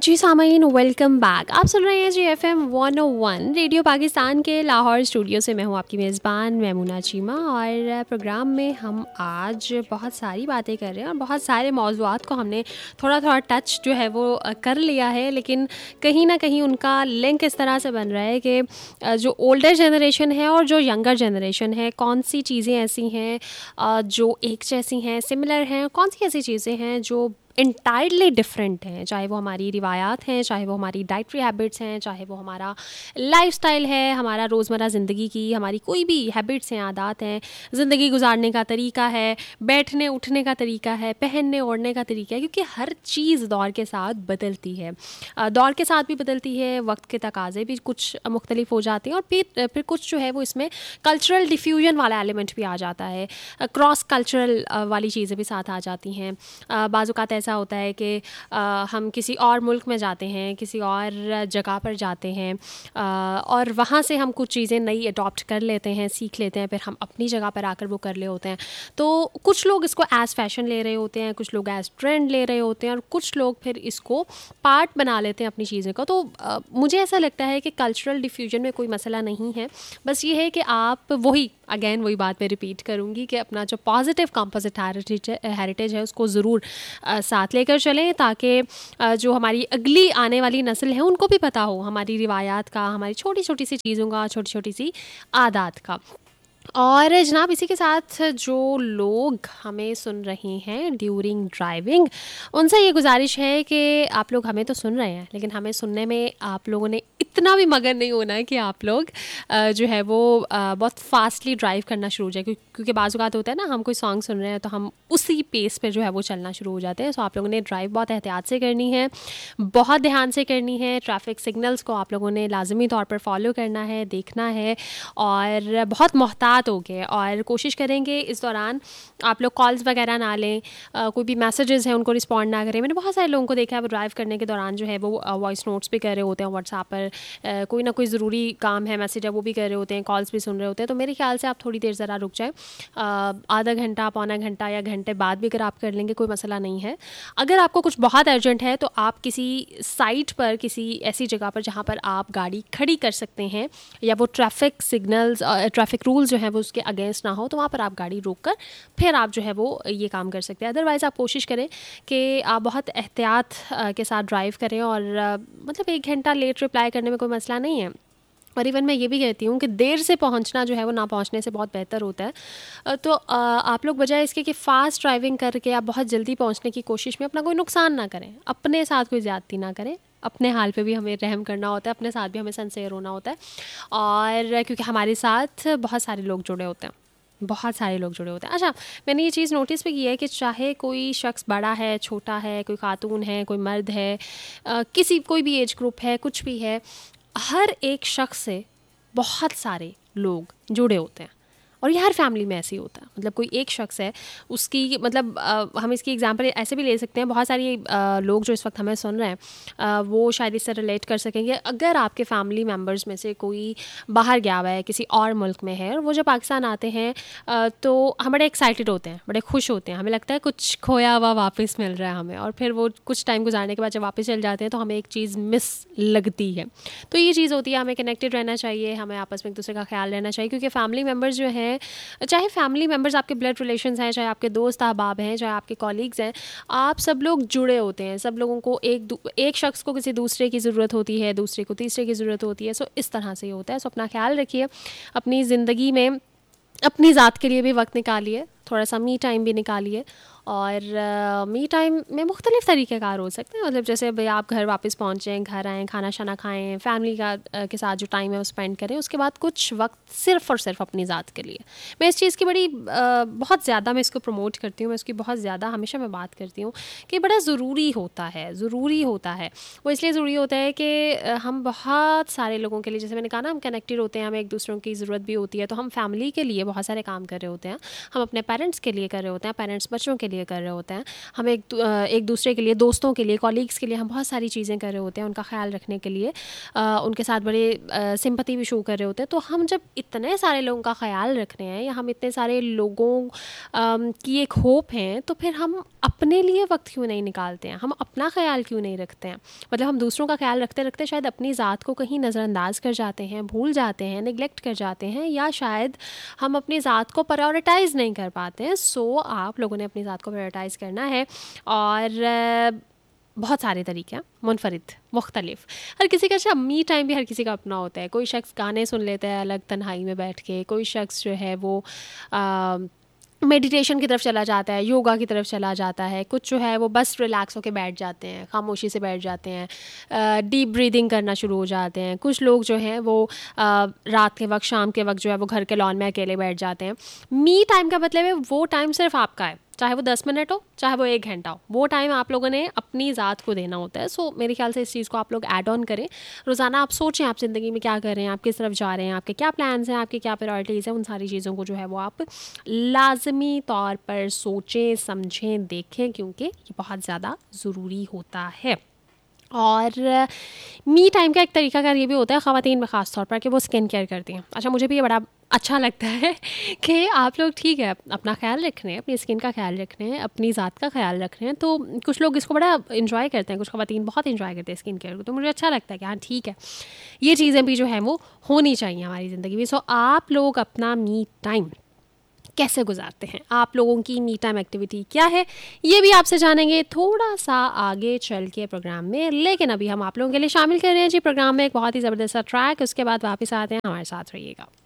जी सामाइन, welcome back. आप सुन रहे हैं जी FM 101 रेडियो पाकिस्तान के लाहौर स्टूडियो से। मैं हूं आपकी मेज़बान मैमूना चीमा, और प्रोग्राम में हम आज बहुत सारी बातें कर रहे हैं और बहुत सारे मौज़ूआत को हमने थोड़ा थोड़ा टच जो है वो कर लिया है, लेकिन कहीं ना कहीं उनका लिंक इस तरह से बन रहा है कि जो ओल्डर जनरेशन है और जो यंगर जनरेशन है, कौन सी चीज़ें ऐसी हैं जो एक जैसी हैं, सिमिलर हैं, कौन सी ऐसी चीज़ें हैं जो इंटायरली डिफरेंट हैं, चाहे वो हमारी रिवायात हैं, चाहे वो हमारी डाइटरी हैबिट्स हैं, चाहे वो हमारा लाइफस्टाइल है, हमारा रोज़मर्रा ज़िंदगी की हमारी कोई भी हैबिट्स हैं, आदत हैं, ज़िंदगी गुजारने का तरीका है, बैठने उठने का तरीका है, पहनने ओढ़ने का तरीका है, क्योंकि हर चीज़ दौर के साथ बदलती है। दौर के साथ भी बदलती है, वक्त के तकाज़े भी कुछ मुख्तलिफ हो जाते हैं, और फिर कुछ जो है वो इसमें कल्चरल डिफ्यूजन वाला एलिमेंट भी आ जाता है, क्रॉस कल्चरल वाली चीज़ें भी साथ आ जाती हैं। बाज़ ऐसा होता है कि हम किसी और मुल्क में जाते हैं, किसी और जगह पर जाते हैं, और वहाँ से हम कुछ चीज़ें नई अडॉप्ट कर लेते हैं, सीख लेते हैं, फिर हम अपनी जगह पर आकर वो कर ले होते हैं। तो कुछ लोग इसको एज़ फैशन ले रहे होते हैं, कुछ लोग एज़ ट्रेंड ले रहे होते हैं, और कुछ लोग फिर इसको पार्ट बना लेते हैं अपनी चीज़ें का। तो मुझे ऐसा लगता है कि कल्चरल डिफ्यूजन में कोई मसला नहीं है, बस ये है कि आप वही बात मैं रिपीट करूँगी कि अपना जो पॉजिटिव कंपोजिट हेरिटेज है उसको ज़रूर साथ लेकर चलें, ताकि जो हमारी अगली आने वाली नस्ल है उनको भी पता हो हमारी रिवायात का, हमारी छोटी छोटी सी चीज़ों का, छोटी छोटी सी आदत का। और जनाब, इसी के साथ जो लोग हमें सुन रहे हैं ड्यूरिंग ड्राइविंग, उनसे ये गुजारिश है कि आप लोग हमें तो सुन रहे हैं, लेकिन हमें सुनने में आप लोगों ने इतना भी मगन नहीं होना है कि आप लोग जो है वो बहुत फास्टली ड्राइव करना शुरू हो जाए, क्योंकि बाज़ औक़ात होता है ना, हम कोई सॉन्ग सुन रहे हैं तो हम उसी पेस पे जो है वो चलना शुरू हो जाते हैं। सो आप लोगों ने ड्राइव बहुत एहतियात से करनी है, बहुत ध्यान से करनी है। ट्रैफिक सिग्नल्स को आप लोगों ने लाजमी तौर पर फॉलो करना है, देखना है, और बहुत मोहतात हो गए, और कोशिश करेंगे इस दौरान आप लोग कॉल्स वगैरह ना लें, कोई भी मैसेजेस हैं उनको रिस्पॉन्ड ना करें। मैंने बहुत सारे लोगों को देखा है वो ड्राइव करने के दौरान जो है वो वॉइस नोट्स भी कर रहे होते हैं व्हाट्सएप पर, कोई ना कोई ज़रूरी काम है, मैसेज है, वो भी कर रहे होते हैं, कॉल्स भी सुन रहे होते हैं। तो मेरे ख्याल से आप थोड़ी देर ज़रा रुक जाएँ, आधा घंटा, पौना घंटा या घंटे बाद भी अगर आप कर लेंगे कोई मसला नहीं है। अगर आपको कुछ बहुत अर्जेंट है तो आप किसी साइट पर, किसी ऐसी जगह पर जहाँ पर आप गाड़ी खड़ी कर सकते हैं, या वो ट्रैफिक सिग्नल्स, ट्रैफिक रूल्स जो हैं वो उसके अगेंस्ट ना हो, तो वहाँ पर आप गाड़ी रोक कर फिर आप जो है वो ये काम कर सकते हैं। अदरवाइज़ आप कोशिश करें कि आप बहुत एहतियात के साथ ड्राइव करें, और मतलब 1 घंटा लेट रिप्लाई करने में कोई मसला नहीं है। और इवन मैं ये भी कहती हूँ कि देर से पहुँचना जो है वो ना पहुँचने से बहुत बेहतर होता है। तो आप लोग बजाय इसके कि फ़ास्ट ड्राइविंग करके आप बहुत जल्दी पहुँचने की कोशिश में अपना कोई नुकसान ना करें, अपने साथ कोई ज़्यादती ना करें। अपने हाल पे भी हमें रहम करना होता है, अपने साथ भी हमें सिंसियर होना होता है, और क्योंकि हमारे साथ बहुत सारे लोग जुड़े होते हैं, बहुत सारे लोग जुड़े होते हैं। अच्छा, मैंने ये चीज़ नोटिस भी की है कि चाहे कोई शख्स बड़ा है, छोटा है, कोई खातून है, कोई मर्द है, कोई भी एज ग्रुप है, कुछ भी है, हर एक शख्स से बहुत सारे लोग जुड़े होते हैं, और ये हर फैमिली में ऐसे ही होता है। मतलब कोई एक शख्स है, उसकी मतलब हम इसकी एग्जांपल ऐसे भी ले सकते हैं, बहुत सारी लोग जो इस वक्त हमें सुन रहे हैं वो शायद इससे रिलेट कर सकेंगे। अगर आपके फैमिली मेम्बर्स में से कोई बाहर गया हुआ है, किसी और मुल्क में है, और वो जब पाकिस्तान आते हैं तो हम बड़े एक्साइटेड होते हैं, बड़े खुश होते हैं, हमें लगता है कुछ खोया हुआ वापस मिल रहा है हमें, और फिर वो कुछ टाइम गुजारने के बाद जब वापस चल जाते हैं तो हमें एक चीज़ मिस लगती है। तो ये चीज़ होती है, हमें कनेक्टेड रहना चाहिए, हमें आपस में एक दूसरे का ख्याल रहना चाहिए, क्योंकि फैमिली मेम्बर्स जो हैं, चाहे फैमिली मेम्बर्स आपके ब्लड रिलेशंस हैं, चाहे आपके दोस्त अहबाब हैं, चाहे आपके कॉलीग्स हैं, आप सब लोग जुड़े होते हैं। सब लोगों को एक शख्स को किसी दूसरे की ज़रूरत होती है, दूसरे को तीसरे की ज़रूरत होती है। सो इस तरह से ही होता है। सो अपना ख्याल रखिए, अपनी ज़िंदगी में अपनी ज़ात के लिए भी वक्त निकालिए, थोड़ा सा मी टाइम भी निकालिए, और मी टाइम में मुख्तलिफ़ तरीक़ेकार हो सकते हैं। मतलब जैसे भाई आप घर वापस पहुँचें, घर आएँ, खाना शाना खाएँ, फैमिली के साथ जो टाइम है वो स्पेंड करें, उसके बाद कुछ वक्त सिर्फ़ और सिर्फ अपनी ज़ात के लिए। मैं इस चीज़ की बहुत ज़्यादा मैं इसको प्रमोट करती हूँ, मैं इसकी बहुत ज़्यादा हमेशा मैं बात करती हूँ कि बड़ा ज़रूरी होता है, वो इसलिए ज़रूरी होता है कि हम बहुत सारे लोगों के लिए, जैसे मैंने कहा ना, हम कनेक्टेड होते हैं, हमें एक दूसरों की ज़रूरत भी होती है। तो हम फैमिली के लिए बहुत सारे काम कर रहे होते हैं, हम अपने पेरेंट्स के लिए कर रहे होते हैं, पेरेंट्स बच्चों के लिए लिए कर रहे होते हैं, हम एक दूसरे के लिए, दोस्तों के लिए, कॉलीग्स के लिए हम बहुत सारी चीज़ें कर रहे होते हैं उनका ख्याल रखने के लिए, उनके साथ बड़े सिंपैथी भी शो कर रहे होते हैं। तो हम जब इतने सारे लोगों का ख्याल रख रहे हैं या हम इतने सारे लोगों की एक होप हैं, तो फिर हम अपने लिए वक्त क्यों नहीं निकालते हैं, हम अपना ख्याल क्यों नहीं रखते हैं। मतलब हम दूसरों का ख्याल रखते रखते शायद अपनी ज़ात को कहीं नज़रअंदाज कर जाते हैं, भूल जाते हैं, निगलेक्ट कर जाते हैं, या शायद हम अपनी ज़ात को प्रायोरिटाइज़ नहीं कर पाते हैं। सो आप लोगों ने अपनी ज़ात को प्रायोरिटाइज़ करना है, और बहुत सारे तरीके हैं, मुनफरिद, मुख्तलिफ। हर किसी का अच्छा मी टाइम भी हर किसी का अपना होता है। कोई शख्स गाने सुन लेता है अलग तन्हाई में बैठ के, कोई शख्स जो है वो मेडिटेशन की तरफ चला जाता है, योगा की तरफ चला जाता है, कुछ जो है वो बस रिलैक्स होकर बैठ जाते हैं, खामोशी से बैठ जाते हैं, डीप ब्रीदिंग करना शुरू हो जाते हैं। कुछ लोग जो हैं वो रात के वक्त, शाम के वक्त जो है वो घर के लॉन में अकेले बैठ जाते हैं। मी टाइम का मतलब है वो टाइम सिर्फ आपका है, चाहे वो 10 मिनट हो, चाहे वो 1 घंटा हो, वो टाइम आप लोगों ने अपनी ज़ात को देना होता है। सो मेरे ख्याल से इस चीज़ को आप लोग ऐड ऑन करें। रोज़ाना आप सोचें आप ज़िंदगी में क्या कर रहे हैं, आप किस तरफ जा रहे हैं, आपके क्या प्लान्स हैं, आपकी क्या प्रायोरिटीज़ हैं। उन सारी चीज़ों को जो है वो आप लाजमी तौर पर सोचें, समझें, देखें, क्योंकि ये बहुत ज़्यादा ज़रूरी होता है। और मी टाइम का एक तरीका कार ये भी होता है ख़वातीन में ख़ास तौर पर, कि वो स्किन केयर करती हैं। अच्छा, मुझे भी ये बड़ा अच्छा लगता है कि आप लोग ठीक है अपना ख्याल रख रहे हैं, अपनी स्किन का ख्याल रख रहे हैं, अपनी ज़ात का ख्याल रख रहे हैं। तो कुछ लोग इसको बड़ा इन्जॉय करते हैं, कुछ ख़वातीन बहुत इन्जॉय करते हैं स्किन केयर को। तो मुझे अच्छा लगता है कि हाँ ठीक है, ये चीज़ें भी जो है वो होनी चाहिए हमारी ज़िंदगी में। सो आप लोग अपना मी टाइम कैसे गुजारते हैं, आप लोगों की मी टाइम एक्टिविटी क्या है, ये भी आपसे जानेंगे थोड़ा सा आगे चल के प्रोग्राम में। लेकिन अभी हम आप लोगों के लिए शामिल कर रहे हैं जी प्रोग्राम में एक बहुत ही ज़बरदस्त ट्रैक। उसके बाद वापस आते हैं, हमारे साथ रहिएगा।